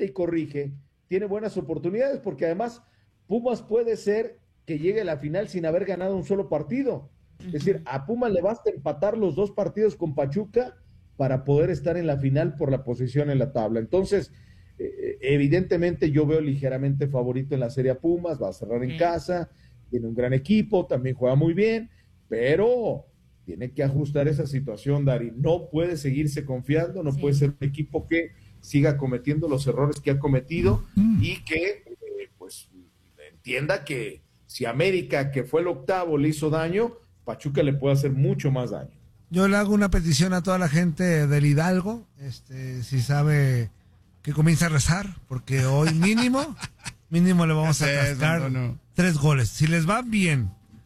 mete y corrige, tiene buenas oportunidades, porque además Pumas puede ser que llegue a la final sin haber ganado un solo partido. Es decir, a Pumas le basta empatar los 2 partidos con Pachuca para poder estar en la final por la posición en la tabla. Entonces, evidentemente yo veo ligeramente favorito en la Serie a Pumas, va a cerrar en casa, tiene un gran equipo, también juega muy bien, pero tiene que ajustar esa situación, Dari. No puede seguirse confiando, no puede ser un equipo que siga cometiendo los errores que ha cometido y que pues entienda que si América, que fue el octavo, le hizo daño, Pachuca le puede hacer mucho más daño. Yo le hago una petición a toda la gente del Hidalgo, si sabe que comience a rezar, porque hoy mínimo le vamos a cascar 3 goles. Si les va bien,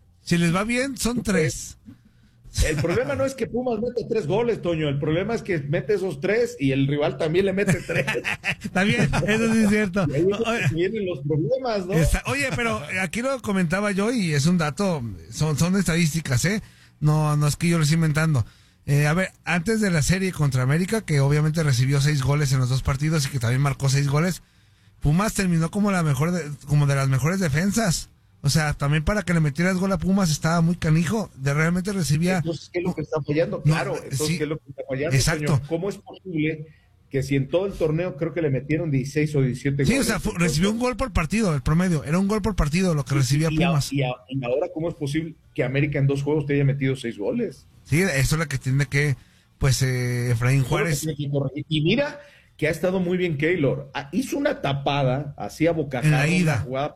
son 3. El problema no es que Pumas mete 3 goles, Toño. El problema es que mete esos 3 y el rival también le mete 3. También, eso sí es cierto. Y ahí vienen los problemas, ¿no? Oye, pero aquí lo comentaba yo y es un dato, son estadísticas, ¿eh? No es que yo lo esté inventando. A ver, antes de la serie contra América, que obviamente recibió 6 goles en los 2 partidos y que también marcó 6 goles, Pumas terminó como como de las mejores defensas. O sea, también para que le metieras gol a Pumas estaba muy canijo, realmente recibía... Entonces, ¿qué es lo que está fallando? Claro, entonces, sí, ¿qué es lo que está fallando, exacto. Señor? ¿Cómo es posible que si en todo el torneo creo que le metieron 16 o 17 goles? Sí, o sea, recibió un gol por partido, el promedio, era un gol por partido lo que recibía Pumas. Y ahora, ¿cómo es posible que América en 2 juegos te haya metido 6 goles? Sí, eso es lo que tiene que, Efraín Juárez... Y mira que ha estado muy bien Keylor. Hizo una tapada, así a bocajarro, en la ida. Jugada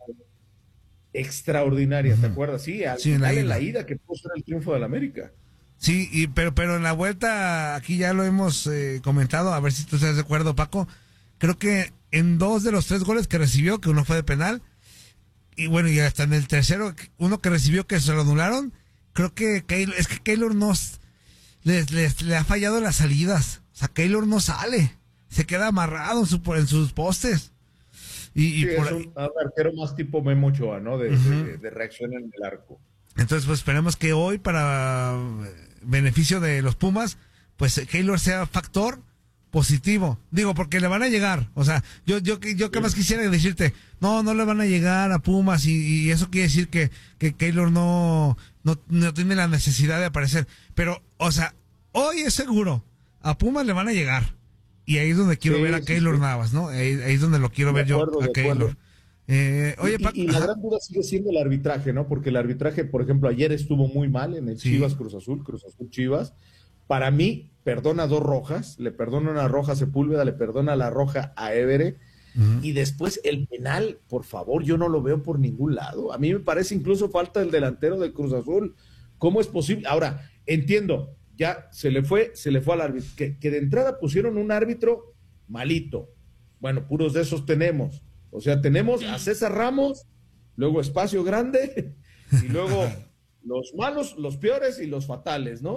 extraordinaria, ¿te acuerdas? Sí, al final en la ida que pudo ser el triunfo del América. Sí, pero en la vuelta, aquí ya lo hemos comentado, a ver si tú estás de acuerdo, Paco. Creo que en 2 de los 3 goles que recibió, que uno fue de penal, y bueno, y hasta en el tercero, uno que recibió que se lo anularon, creo que Keylor le ha fallado las salidas. O sea, Keylor no sale, se queda amarrado en sus postes. Sí, es un arquero más tipo Memo Ochoa, ¿no? De reacción en el arco. Entonces, pues esperemos que hoy, para beneficio de los Pumas, pues Keylor sea factor positivo. Digo, porque le van a llegar. O sea, yo que más quisiera decirte, no le van a llegar a Pumas y eso quiere decir que Keylor no tiene la necesidad de aparecer. Pero, o sea, hoy es seguro, a Pumas le van a llegar. Y ahí es donde quiero ver a Keylor Navas, ¿no? Ahí es donde lo quiero ver yo a Keylor. Oye, y la gran duda sigue siendo el arbitraje, ¿no? Porque el arbitraje, por ejemplo, ayer estuvo muy mal en el Chivas Cruz Azul Chivas. Para mí, perdona 2 rojas, le perdona una roja a Sepúlveda, le perdona la roja a Évere, y después el penal, por favor, yo no lo veo por ningún lado. A mí me parece incluso falta del delantero del Cruz Azul. ¿Cómo es posible? Ahora, entiendo, ya se le fue al árbitro, que de entrada pusieron un árbitro malito. Bueno, puros de esos tenemos. O sea, tenemos a César Ramos, luego Espacio Grande, y luego los malos, los peores y los fatales, ¿no?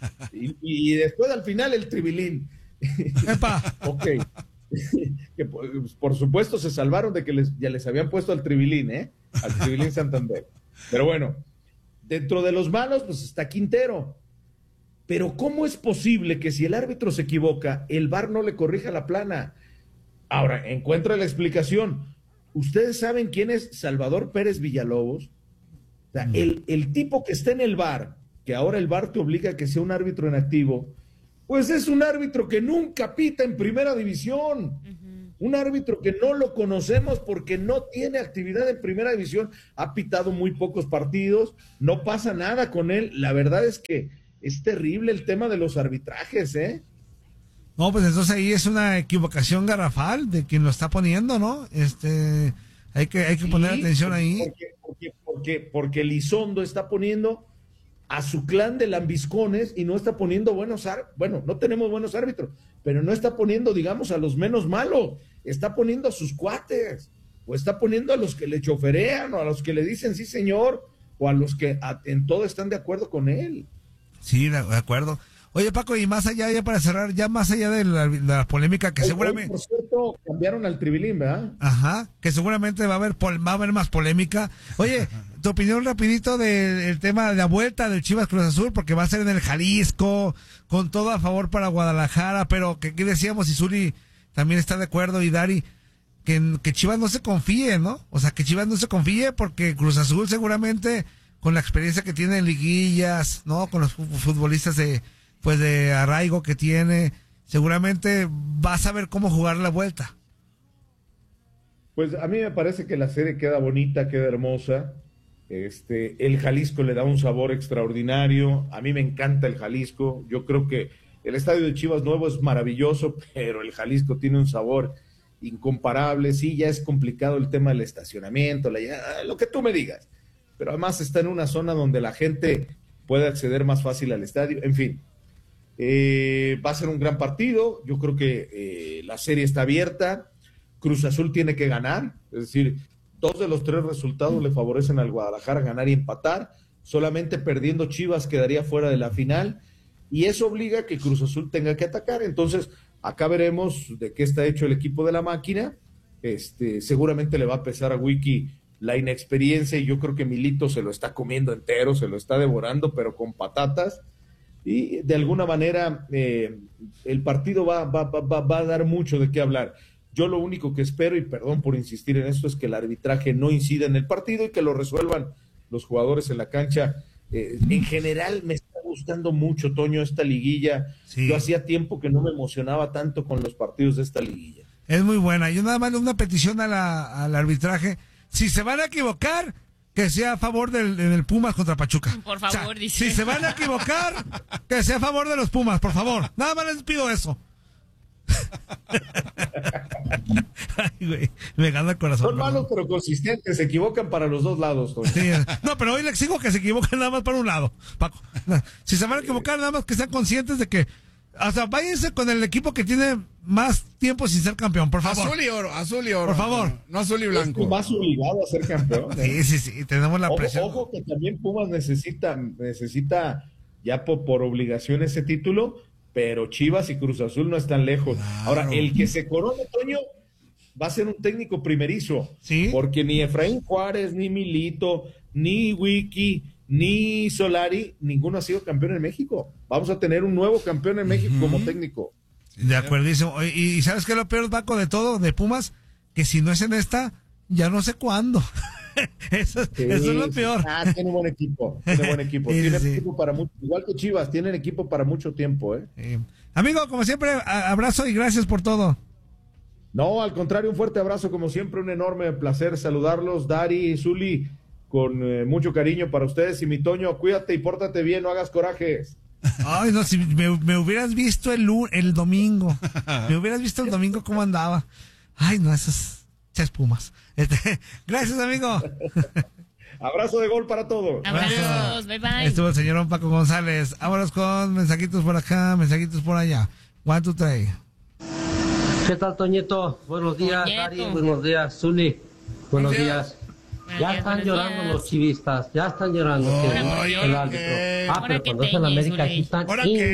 Y después al final el tribilín. Ok. Que por supuesto se salvaron de que ya les habían puesto al tribilín, al tribilín Santander. Pero bueno, dentro de los malos, pues está Quintero. Pero ¿cómo es posible que si el árbitro se equivoca, el VAR no le corrija la plana? Ahora, encuentra la explicación. ¿Ustedes saben quién es Salvador Pérez Villalobos? O sea, el tipo que está en el VAR, que ahora el VAR te obliga a que sea un árbitro en activo, pues es un árbitro que nunca pita en primera división. Un árbitro que no lo conocemos porque no tiene actividad en primera división, ha pitado muy pocos partidos, no pasa nada con él. La verdad es que es terrible el tema de los arbitrajes, No, pues entonces ahí es una equivocación garrafal de quien lo está poniendo, ¿no? Hay que poner atención ahí. Porque Elizondo está poniendo a su clan de lambiscones y no está poniendo bueno, no tenemos buenos árbitros, pero no está poniendo, digamos, a los menos malos, está poniendo a sus cuates, o está poniendo a los que le choferean, o a los que le dicen sí señor, o a los que en todo están de acuerdo con él. Sí, de acuerdo. Oye, Paco, y más allá, ya para cerrar, ya más allá de la polémica que seguramente... Por cierto, cambiaron al tribilín, ¿verdad? Ajá, que seguramente va a haber más polémica. Oye, tu opinión rapidito del tema de la vuelta del Chivas Cruz Azul, porque va a ser en el Jalisco, con todo a favor para Guadalajara, pero que decíamos, Izuli, también está de acuerdo, y Dari, que Chivas no se confíe, ¿no? O sea, que Chivas no se confíe porque Cruz Azul seguramente, con la experiencia que tiene en liguillas, ¿no? Con los futbolistas de arraigo que tiene, seguramente va a saber cómo jugar la vuelta. Pues a mí me parece que la serie queda bonita, queda hermosa. El Jalisco le da un sabor extraordinario. A mí me encanta el Jalisco. Yo creo que el estadio de Chivas nuevo es maravilloso, pero el Jalisco tiene un sabor incomparable. Sí, ya es complicado el tema del estacionamiento, lo que tú me digas. Pero además está en una zona donde la gente puede acceder más fácil al estadio. En fin, va a ser un gran partido. Yo creo que la serie está abierta. Cruz Azul tiene que ganar, es decir, 2 de los 3 resultados le favorecen al Guadalajara ganar y empatar. Solamente perdiendo Chivas quedaría fuera de la final, y eso obliga a que Cruz Azul tenga que atacar. Entonces, acá veremos de qué está hecho el equipo de la máquina. Seguramente le va a pesar a Wiki la inexperiencia, y yo creo que Milito se lo está comiendo entero, se lo está devorando, pero con patatas. Y de alguna manera el partido va a dar mucho de qué hablar. Yo lo único que espero, y perdón por insistir en esto, es que el arbitraje no incida en el partido y que lo resuelvan los jugadores en la cancha. En general me está gustando mucho, Toño, esta liguilla. Sí. Yo hacía tiempo que no me emocionaba tanto con los partidos de esta liguilla. Es muy buena. Yo nada más una petición al arbitraje. Si se van a equivocar, que sea a favor del Pumas contra Pachuca. Por favor, o sea, dice. Si se van a equivocar, que sea a favor de los Pumas, por favor. Nada más les pido eso. Ay, güey, me gana el corazón. Son malos pero consistentes, se equivocan para los dos lados. Sí, no, pero hoy le exijo que se equivoquen nada más para un lado, Paco. Si se van a equivocar, nada más que sean conscientes de que, o sea, váyanse con el equipo que tiene más tiempo sin ser campeón, por favor. Azul y oro. Por favor. No azul y blanco. Es más obligado a ser campeón. Sí, tenemos la presión. Ojo que también Pumas necesita ya por obligación ese título, pero Chivas y Cruz Azul no están lejos. Claro. Ahora, el que se corone, Toño, va a ser un técnico primerizo. ¿Sí? Porque ni Efraín Juárez, ni Milito, ni Wiki, ni Solari, ninguno ha sido campeón en México. Vamos a tener un nuevo campeón en México como técnico. De acuerdísimo. Y ¿sabes qué es lo peor, Paco, de todo, de Pumas? Que si no es en esta, ya no sé cuándo. Eso es lo peor. Tiene buen equipo. Tiene equipo para mucho, igual que Chivas, tienen equipo para mucho tiempo, Amigo, como siempre, abrazo y gracias por todo. No, al contrario, un fuerte abrazo, como siempre, un enorme placer saludarlos, Dari y Zuli, con mucho cariño para ustedes. Y mi Toño, cuídate y pórtate bien, no hagas corajes. Ay, no, si me hubieras visto el domingo, cómo andaba. Ay, no, esas Pumas. Gracias, amigo. Abrazo de gol para todos. Abrazos, bye. Estuvo el señor Paco González. Vámonos con mensajitos por acá, mensajitos por allá. 1, 2, 3. ¿Qué tal, Toñito? Buenos días, Dari. Buenos días, Zuli. Buenos días. Ya están llorando los chivistas. Ya están llorando. El árbitro. Pero cuando es en América, aquí están.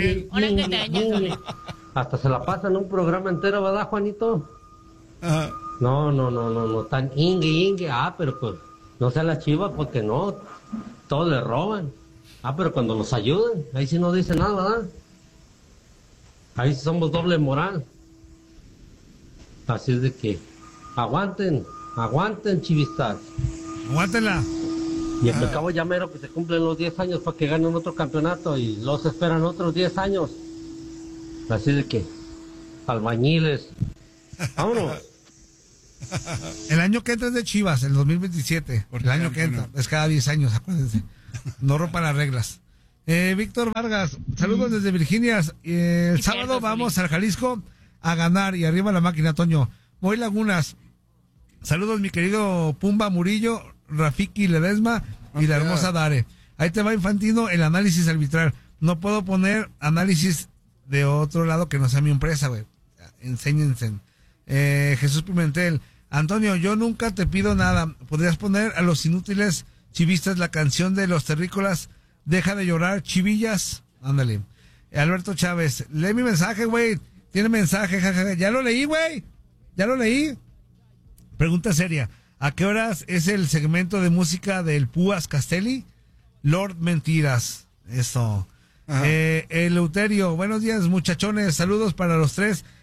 Hasta se la pasan un programa entero, ¿verdad, Juanito? Ajá. No, tan ingue. Pero pues no sea la Chiva porque no, todos le roban. Pero cuando nos ayudan, ahí sí no dice nada, ¿verdad? Ahí sí somos doble moral. Así es de que aguanten, chivistas. Aguántenla. Y al cabo ya mero que se cumplen los 10 años para que ganen otro campeonato y los esperan otros 10 años. Así de que, albañiles. Vámonos. El año que entra es de Chivas, el 2027. El año que entra, es cada 10 años, acuérdense. No rompan las reglas. Víctor Vargas, saludos desde Virginia. El sábado vamos al Jalisco a ganar y arriba la máquina, Toño. Voy Lagunas. Saludos, mi querido Pumba Murillo, Rafiki Ledesma y la hermosa Dare. Ahí te va, Infantino, el análisis arbitral. No puedo poner análisis de otro lado que no sea mi empresa, güey. Enséñense. Jesús Pimentel. Antonio, yo nunca te pido nada. ¿Podrías poner a los inútiles chivistas la canción de los terrícolas? Deja de llorar, chivillas. Ándale. Alberto Chávez, lee mi mensaje, güey. Tiene mensaje, jajaja. Ya lo leí, güey. Ya lo leí. Pregunta seria. ¿A qué horas es el segmento de música del Púas Castelli? Lord Mentiras. Eso. Eleuterio, buenos días, muchachones. Saludos para los tres.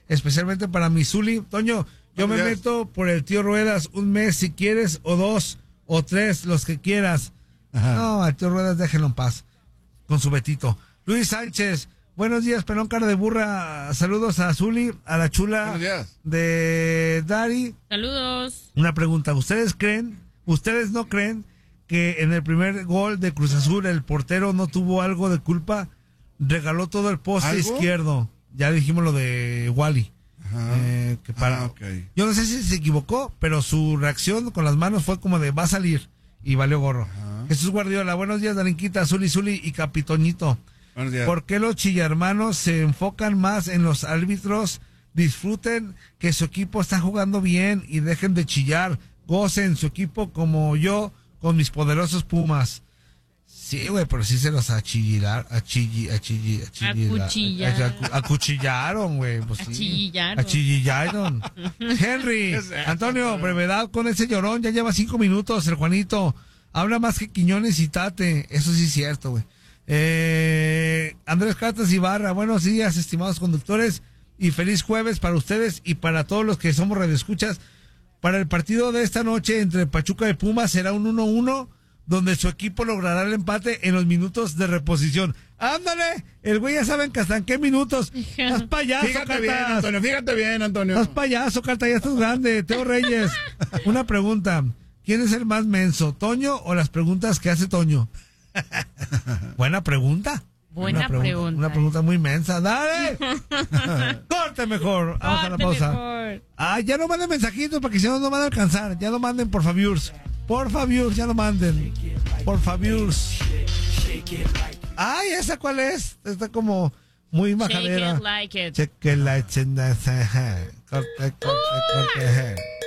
especialmente para mi Zuli. Toño, yo me meto por el tío Ruedas un mes si quieres, o 2 o 3, los que quieras. Ajá. No, al tío Ruedas déjenlo en paz, con su Betito. Luis Sánchez, buenos días, pelón cara de burra. Saludos a Zuli, a la chula de Dari. Saludos. Una pregunta, ¿ustedes no creen que en el primer gol de Cruz Azul el portero no tuvo algo de culpa? Regaló todo el poste izquierdo. Ya dijimos lo de Wally. Okay. Yo no sé si se equivocó, pero su reacción con las manos fue como de va a salir y valió gorro. Ajá. Jesús Guardiola, buenos días, Darinquita, Zuli y Capitoñito. Buenos días. ¿Por qué los chillarmanos se enfocan más en los árbitros? Disfruten que su equipo está jugando bien y dejen de chillar. Gocen su equipo como yo con mis poderosos Pumas. Sí, güey, pero sí se los acuchillaron, güey. Pues sí. Achillaron. Henry, Antonio, brevedad con ese llorón, ya lleva 5 minutos, el Juanito. Habla más que Quiñones y Tate, eso sí es cierto, güey. Andrés Cartas Ibarra, buenos días, estimados conductores, y feliz jueves para ustedes y para todos los que somos radioescuchas. Para el partido de esta noche entre Pachuca y Pumas será un 1-1, donde su equipo logrará el empate en los minutos de reposición. ¡Ándale! El güey ya saben que hasta en qué minutos. ¡Estás payaso, Fíjate bien, Antonio. ¡Estás payaso, Carta! Ya estás grande. Teo Reyes, una pregunta. ¿Quién es el más menso, Toño o las preguntas que hace Toño? Buena pregunta. Buena pregunta. Una pregunta muy mensa. ¡Dale! ¡Corte mejor! Vamos a la pausa. Mejor. Ya no manden mensajitos porque si no van a alcanzar. Ya no manden, por favor. Por favor, ya no manden. Por favor. Ay, ¿esa cuál es? Está como muy majadera. Shake it like it. Check it like it. Corte.